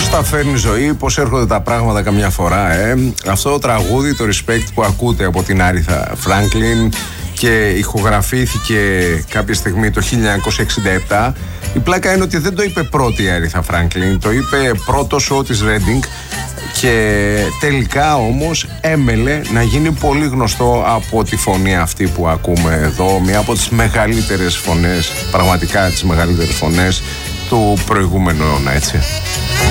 Πώς τα φέρνει η ζωή, πώς έρχονται τα πράγματα καμιά φορά. Αυτό το τραγούδι, το Respect που ακούτε από την Άριθα Φράνκλιν και ηχογραφήθηκε κάποια στιγμή το 1967. Η πλάκα είναι ότι δεν το είπε πρώτη η Άριθα Φράνκλιν, το είπε πρώτος ο Ότις Ρέντινγκ και τελικά όμως έμελε να γίνει πολύ γνωστό από τη φωνή αυτή που ακούμε εδώ, μία από τις μεγαλύτερες φωνές, πραγματικά τις μεγαλύτερες φωνές του προηγούμενου αιώνα, έτσι.